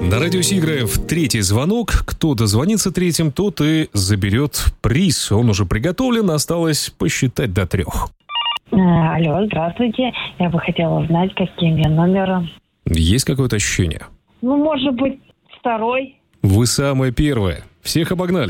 На Радио Си играем в третий звонок. Кто дозвонится третьим, тот и заберет приз. Он уже приготовлен, осталось посчитать до 3. Алло, здравствуйте. Я бы хотела узнать, каким я номером. Есть какое-то ощущение? Может быть, 2. Вы самая первая. Всех обогнали.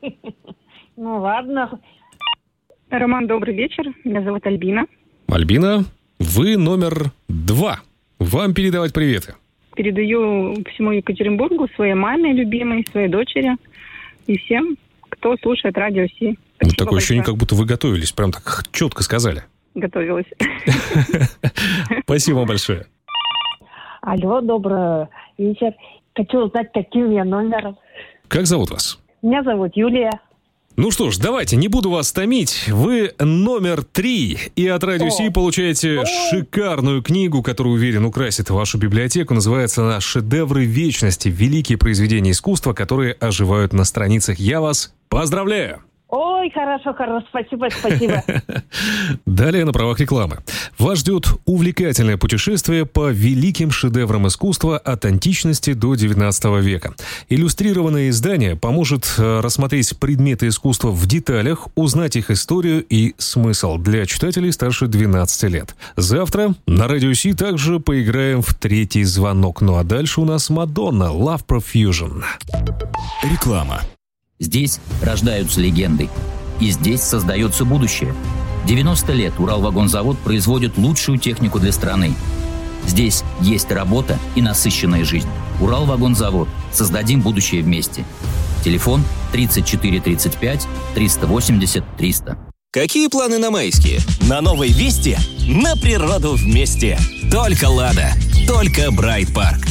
Ладно. Роман, добрый вечер. Меня зовут Альбина. Альбина, вы номер 2. Вам передавать приветы. Передаю всему Екатеринбургу, своей маме любимой, своей дочери и всем, кто слушает Радио Си. Такое ощущение, как будто вы готовились. Прям так четко сказали. Готовилась. Спасибо вам большое. Алло, добрый вечер. Хочу узнать, каким я номером. Как зовут вас? Меня зовут Юлия. Ну что ж, давайте, не буду вас томить. Вы номер 3. И от Радио Си получаете шикарную книгу, которую, уверен, украсит вашу библиотеку. Называется она «Шедевры вечности. Великие произведения искусства, которые оживают на страницах». Я вас поздравляю! Ой, хорошо, спасибо. Далее на правах рекламы. Вас ждет увлекательное путешествие по великим шедеврам искусства от античности до 19 века. Иллюстрированное издание поможет рассмотреть предметы искусства в деталях, узнать их историю и смысл для читателей старше 12 лет. Завтра на Радио Си также поиграем в третий звонок. Ну а дальше у нас Мадонна, Love Profusion. Реклама. Здесь рождаются легенды. И здесь создается будущее. 90 лет Уралвагонзавод производит лучшую технику для страны. Здесь есть работа и насыщенная жизнь. Уралвагонзавод. Создадим будущее вместе. Телефон 34 35 380 300. Какие планы на майские? На новой Весте? На природу вместе. Только «Лада», только «Брайт Парк».